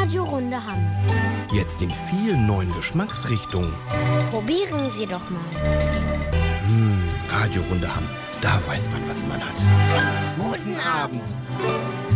Radio Runde Hamm. Jetzt in vielen neuen Geschmacksrichtungen. Probieren Sie doch mal. Radio Runde Hamm, da weiß man, was man hat. Guten Abend.